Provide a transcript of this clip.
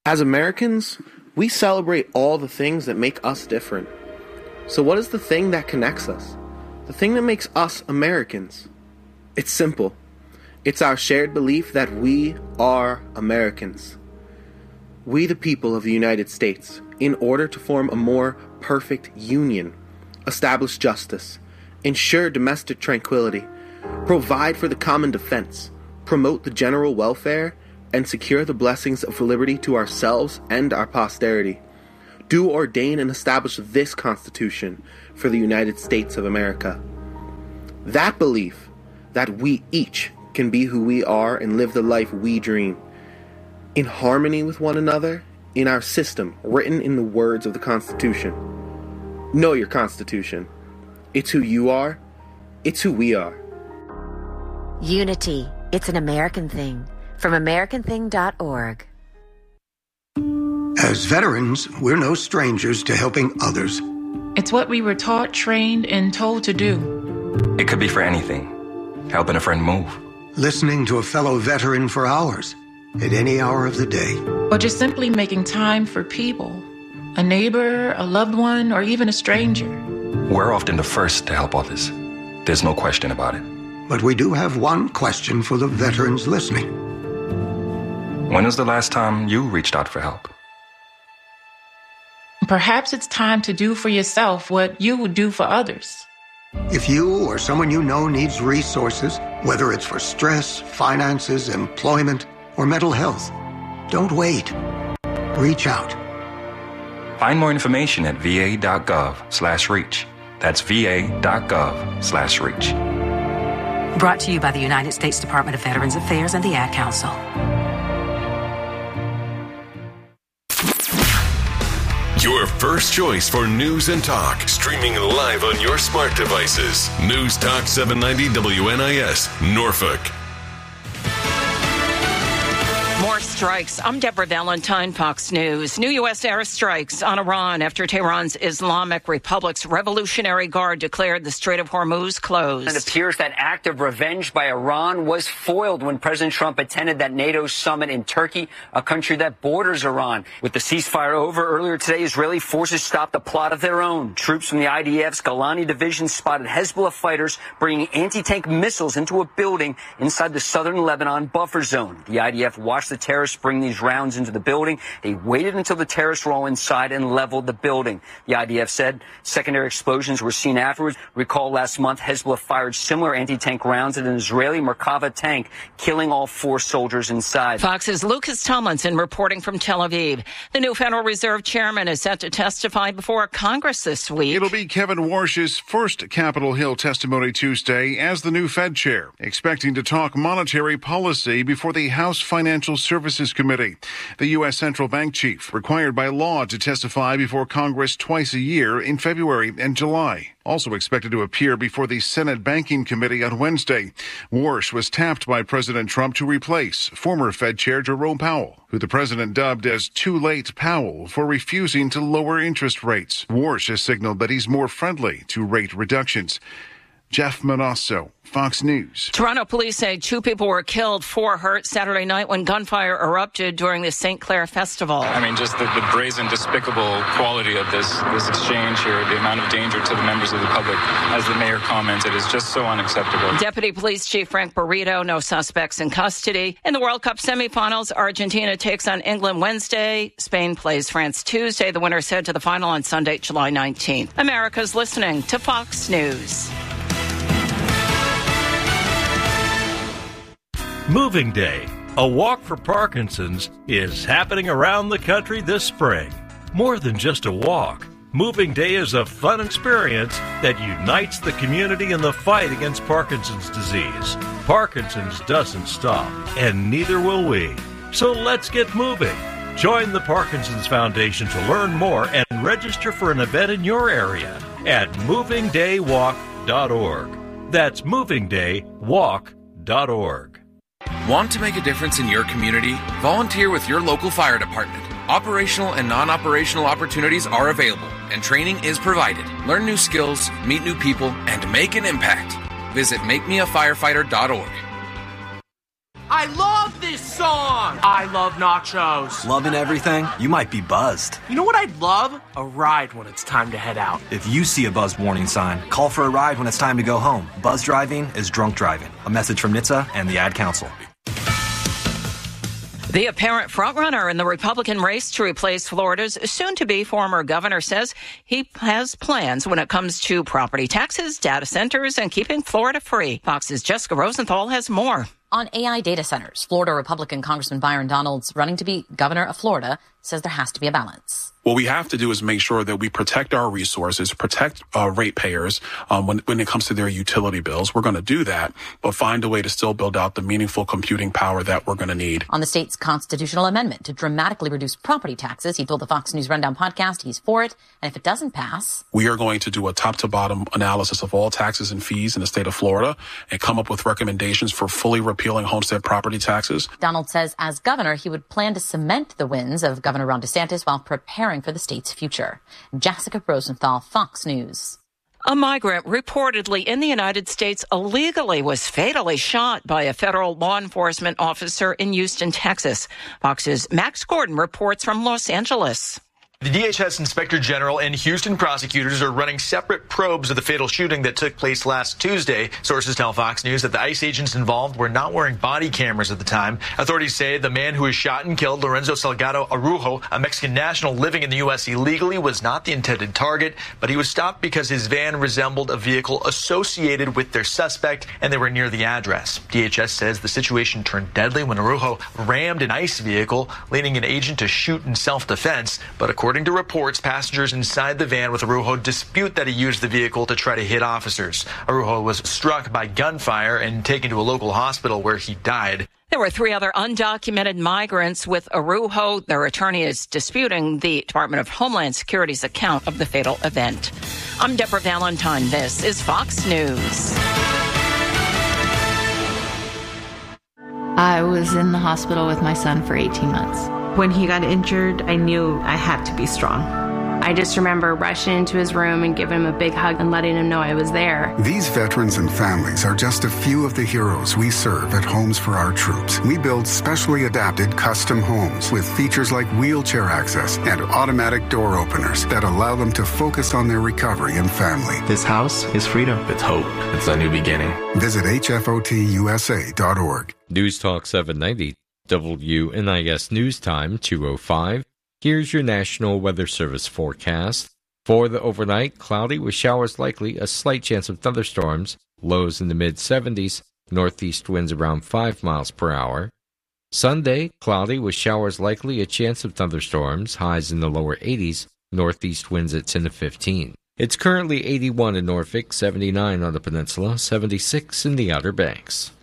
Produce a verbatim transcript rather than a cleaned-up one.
As Americans, we celebrate all the things that make us different. So what is the thing that connects us? The thing that makes us Americans? It's simple. It's our shared belief that we are Americans. We, the people of the United States, in order to form a more perfect union, establish justice, ensure domestic tranquility, provide for the common defense, promote the general welfare, and secure the blessings of liberty to ourselves and our posterity, do ordain and establish this Constitution for the United States of America. That belief that we each can be who we are and live the life we dream, in harmony with one another, in our system written in the words of the Constitution. Know your Constitution. It's who you are. It's who we are. Unity. It's an American thing. From American Thing dot org. As veterans, we're no strangers to helping others. It's what we were taught, trained, and told to do. It could be for anything. Helping a friend move. Listening to a fellow veteran for hours, at any hour of the day. Or just simply making time for people. A neighbor, a loved one, or even a stranger. We're often the first to help others. There's no question about it. But we do have one question for the veterans listening. When was the last time you reached out for help? Perhaps it's time to do for yourself what you would do for others. If you or someone you know needs resources, whether it's for stress, finances, employment, or mental health, don't wait. Reach out. Find more information at va.gov slash reach. That's va.gov slash reach. Brought to you by the United States Department of Veterans Affairs and the Ad Council. Your first choice for news and talk, streaming live on your smart devices. News Talk seven ninety W N I S, Norfolk. More strikes. I'm Deborah Valentine, Fox News. New U S airstrikes on Iran after Tehran's Islamic Republic's Revolutionary Guard declared the Strait of Hormuz closed. It appears that act of revenge by Iran was foiled when President Trump attended that NATO summit in Turkey, a country that borders Iran. With the ceasefire over earlier today, Israeli forces stopped a plot of their own. Troops from the I D F's Golani division spotted Hezbollah fighters bringing anti-tank missiles into a building inside the southern Lebanon buffer zone. The I D F watched the terrorists bring these rounds into the building. They waited until the terrorists were all inside and leveled the building. The I D F said secondary explosions were seen afterwards. Recall last month, Hezbollah fired similar anti-tank rounds at an Israeli Merkava tank, killing all four soldiers inside. Fox's Lucas Tomlinson reporting from Tel Aviv. The new Federal Reserve chairman is set to testify before Congress this week. It'll be Kevin Warsh's first Capitol Hill testimony Tuesday as the new Fed chair, expecting to talk monetary policy before the House Financial Services Committee. The U S central bank chief required by law to testify before Congress twice a year in February and July. Also expected to appear before the Senate Banking Committee on Wednesday. Warsh was tapped by President Trump to replace former Fed Chair Jerome Powell, who the president dubbed as Too Late Powell for refusing to lower interest rates. Warsh has signaled that he's more friendly to rate reductions. Jeff Manasso, Fox News. Toronto police say two people were killed, four hurt Saturday night when gunfire erupted during the Saint Clair Festival. I mean, just the, the brazen, despicable quality of this, this exchange here, the amount of danger to the members of the public, as the mayor commented, is just so unacceptable. Deputy Police Chief Frank Burrito, no suspects in custody. In the World Cup semifinals, Argentina takes on England Wednesday. Spain plays France Tuesday. The winners head to the final on Sunday, July nineteenth. America's listening to Fox News. Moving Day, a walk for Parkinson's, is happening around the country this spring. More than just a walk, Moving Day is a fun experience that unites the community in the fight against Parkinson's disease. Parkinson's doesn't stop, and neither will we. So let's get moving. Join the Parkinson's Foundation to learn more and register for an event in your area at moving day walk dot org. That's moving day walk dot org. Want to make a difference in your community? Volunteer with your local fire department. Operational and non-operational opportunities are available, and training is provided. Learn new skills, meet new people, and make an impact. Visit make me a firefighter dot org. I love this song! I love nachos. Loving everything? You might be buzzed. You know what I'd love? A ride when it's time to head out. If you see a buzz warning sign, call for a ride when it's time to go home. Buzz driving is drunk driving. A message from N H T S A and the Ad Council. The apparent frontrunner in the Republican race to replace Florida's soon-to-be former governor says he has plans when it comes to property taxes, data centers, and keeping Florida free. Fox's Jessica Rosenthal has more. On A I data centers, Florida Republican Congressman Byron Donalds, running to be governor of Florida, says there has to be a balance. What we have to do is make sure that we protect our resources, protect uh, ratepayers um, when, when it comes to their utility bills. We're going to do that, but find a way to still build out the meaningful computing power that we're going to need. On the state's constitutional amendment to dramatically reduce property taxes, he told the Fox News Rundown podcast he's for it, and if it doesn't pass... We are going to do a top-to-bottom analysis of all taxes and fees in the state of Florida and come up with recommendations for fully repealing homestead property taxes. Donald says as governor, he would plan to cement the wins of Governor Ron DeSantis while preparing for the state's future. Jessica Rosenthal, Fox News. A migrant reportedly in the United States illegally was fatally shot by a federal law enforcement officer in Houston, Texas. Fox's Max Gordon reports from Los Angeles. The D H S Inspector General and Houston prosecutors are running separate probes of the fatal shooting that took place last Tuesday. Sources tell Fox News that the ICE agents involved were not wearing body cameras at the time. Authorities say the man who was shot and killed, Lorenzo Salgado Arujo, a Mexican national living in the U S illegally, was not the intended target, but he was stopped because his van resembled a vehicle associated with their suspect, and they were near the address. D H S says the situation turned deadly when Arujo rammed an ICE vehicle, leading an agent to shoot in self-defense, but according According to reports, passengers inside the van with Arujo dispute that he used the vehicle to try to hit officers. Arujo was struck by gunfire and taken to a local hospital where he died. There were three other undocumented migrants with Arujo. Their attorney is disputing the Department of Homeland Security's account of the fatal event. I'm Deborah Valentine. This is Fox News. I was in the hospital with my son for eighteen months. When he got injured, I knew I had to be strong. I just remember rushing into his room and giving him a big hug and letting him know I was there. These veterans and families are just a few of the heroes we serve at Homes for Our Troops. We build specially adapted custom homes with features like wheelchair access and automatic door openers that allow them to focus on their recovery and family. This house is freedom. It's hope. It's a new beginning. Visit H F O T U S A dot org. News Talk seven ninety. W N I S News Time two oh five. Here's your National Weather Service forecast. For the overnight, cloudy with showers likely, a slight chance of thunderstorms, lows in the mid seventies, northeast winds around five miles per hour. Sunday, cloudy with showers likely, a chance of thunderstorms, highs in the lower eighties, northeast winds at ten to fifteen. It's currently eighty-one in Norfolk, seventy-nine on the peninsula, seventy-six in the Outer Banks.